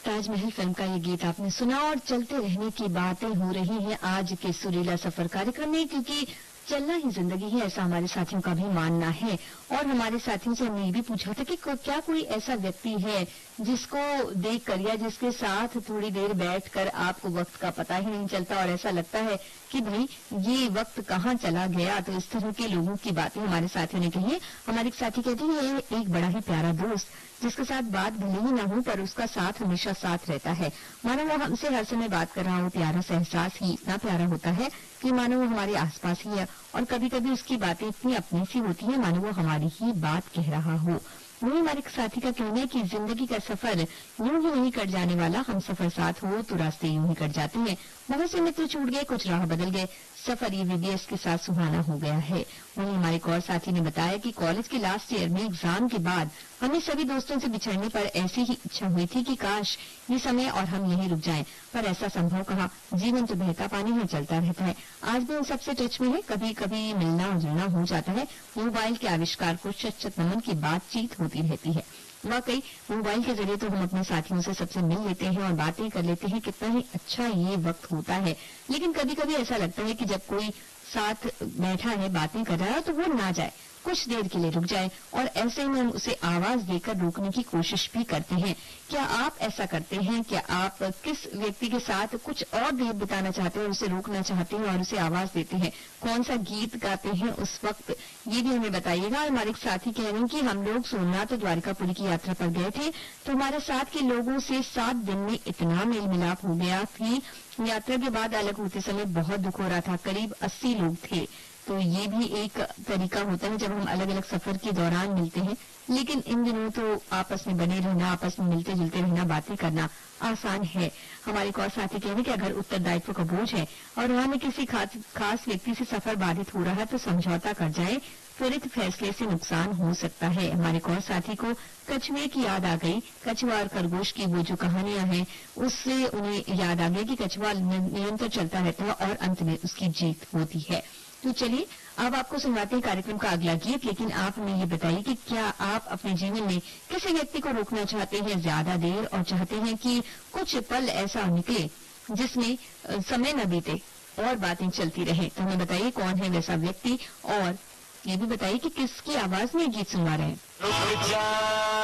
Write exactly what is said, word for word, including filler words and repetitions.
Taj Mahal film का ये गीत आपने सुना और चलते रहने की बातें हो रही हैं आज के सुरीला सफर कार्यक्रम में, क्योंकि चलना ही जिंदगी है, ऐसा हमारे साथियों का भी मानना है। और हमारे साथियों से हमने ये भी पूछा था कि क्या कोई ऐसा व्यक्ति है जिसको देखकर या जिसके साथ थोड़ी देर बैठकर आपको वक्त का पता ही नहीं चलता और ऐसा लगता है कि भाई ये वक्त कहाँ चला गया। तो इस तरह के लोगों की बातें हमारे साथियों ने कही है। हमारे एक साथी कहते हैं ये एक बड़ा ही प्यारा दोस्त जिसके साथ बात भले ही ना हो पर उसका साथ हमेशा साथ रहता है। मानो वो हमसे हर समय बात कर रहा हो, प्यारा सा एहसास ही इतना प्यारा होता है कि मानो वो हमारे आसपास ही है। और कभी कभी उसकी बातें इतनी अपनी सी होती है मानो वो हमारी ही बात कह रहा हो। वही हमारे साथी का कहना है कि जिंदगी का सफर यूं ही नहीं कट जाने वाला, हम सफर साथ हो तो रास्ते यूं ही कट जाते हैं। बहुत से मित्र छूट गए, कुछ राह बदल गए, सफर ये वीबीएस के साथ सुहाना हो गया है। वहीं हमारे एक और साथी ने बताया कि कॉलेज के लास्ट ईयर में एग्जाम के बाद हमें सभी दोस्तों से बिछड़ने पर ऐसी ही इच्छा हुई थी कि काश ये समय और हम यहीं रुक जाएं, पर ऐसा संभव कहा। जीवन तो बहता पानी में चलता रहता है। आज भी उन सबसे टच में है, कभी कभी मिलना जुलना हो जाता है। मोबाइल के आविष्कार को शत शत नमन की बातचीत होती रहती है। वाकई मोबाइल के जरिए तो हम अपने साथियों से सबसे मिल लेते हैं और बातें कर लेते हैं, कितना ही अच्छा ये वक्त होता है। लेकिन कभी कभी ऐसा लगता है कि जब कोई साथ बैठा है बातें कर रहा है तो वो ना जाए, कुछ देर के लिए रुक जाए। और ऐसे में हम उसे आवाज देकर रोकने की कोशिश भी करते हैं। क्या आप ऐसा करते हैं? क्या आप किस व्यक्ति के साथ कुछ और देर बिताना चाहते हैं, उसे रोकना चाहते हैं और उसे आवाज देते हैं? कौन सा गीत गाते हैं उस वक्त, ये भी हमें बताइएगा। हमारे एक साथी कह रहे हैं कि हम लोग सोमनाथ और द्वारिकापुरी की यात्रा पर गए थे तो हमारे साथ के लोगों से सात दिन में इतना मेल मिलाप हो गया कि यात्रा के बाद अलग होते समय बहुत दुख हो रहा था। करीब अस्सी लोग थे। तो ये भी एक तरीका होता है जब हम अलग अलग सफर के दौरान मिलते हैं। लेकिन इन दिनों तो आपस में बने रहना, आपस में मिलते जुलते रहना, बातें करना आसान है। हमारे एक और साथी कह रहे कि अगर उत्तरदायित्व का बोझ है और वहां में किसी खास, खास व्यक्ति से सफर बाधित हो रहा है तो समझौता कर जाए, त्वरित फैसले से नुकसान हो सकता है। हमारे एक और साथी को कछुए की याद आ गई। कछुआ और खरगोश की वो जो कहानियां हैं उससे उन्हें याद आ गया कि कछुआ निरंतर चलता रहता है और अंत में उसकी जीत होती है। तो चलिए अब आपको सुनवाते हैं कार्यक्रम का अगला गीत। लेकिन आप हमें ये बताइए कि क्या आप अपने जीवन में किसी व्यक्ति को रोकना चाहते हैं ज्यादा देर और चाहते हैं कि कुछ पल ऐसा निकले जिसमें समय न बीते और बातें चलती रहे? तो हमें बताइए कौन है वैसा व्यक्ति और ये भी बताइए कि किसकी आवाज में गीत सुनवा रहे हैं।